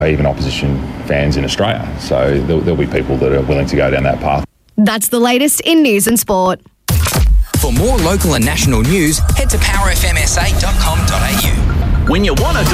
even opposition fans in Australia. So there'll be people that are willing to go down that path. That's the latest in news and sport. For more local and national news, head to powerfmsa.com.au. When you want to